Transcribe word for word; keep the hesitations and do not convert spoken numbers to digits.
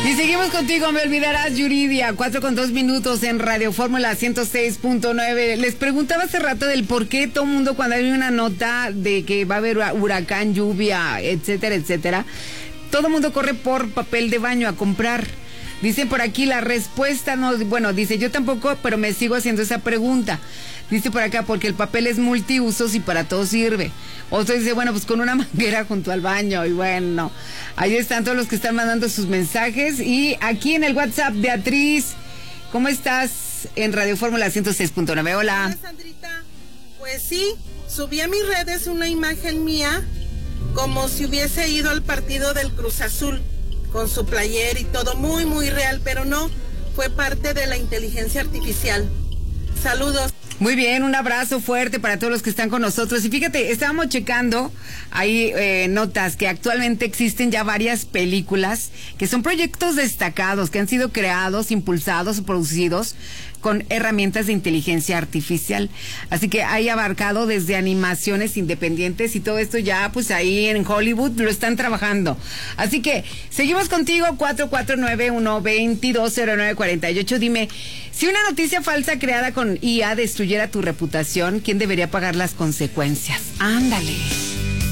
Y seguimos contigo, me olvidarás, Yuridia, cuatro con dos minutos en Radio Fórmula ciento seis punto nueve. Les preguntaba hace rato del por qué todo el mundo cuando hay una nota de que va a haber huracán, lluvia, etcétera, etcétera, todo el mundo corre por papel de baño a comprar. Dicen por aquí la respuesta, no, bueno, dice yo tampoco, pero me sigo haciendo esa pregunta. Dice por acá, porque el papel es multiusos y para todo sirve. Otro dice, bueno, pues con una manguera junto al baño. Y bueno, ahí están todos los que están mandando sus mensajes. Y aquí en el WhatsApp, Beatriz, ¿cómo estás? En Radio Fórmula ciento seis punto nueve. Hola. Hola, Sandrita. Pues sí, subí a mis redes una imagen mía como si hubiese ido al partido del Cruz Azul, con su player y todo, muy, muy real, pero no, fue parte de la inteligencia artificial. Saludos. Muy bien, un abrazo fuerte para todos los que están con nosotros. Y fíjate, estábamos checando ahí eh, notas que actualmente existen ya varias películas que son proyectos destacados, que han sido creados, impulsados o producidos con herramientas de inteligencia artificial. Así que hay abarcado desde animaciones independientes y todo esto ya pues ahí en Hollywood lo están trabajando. Así que seguimos contigo, cuatro cuatro nueve, uno dos dos, cero nueve cuatro ocho. Dime, si una noticia falsa creada con I A destruyera tu reputación, ¿quién debería pagar las consecuencias? Ándale.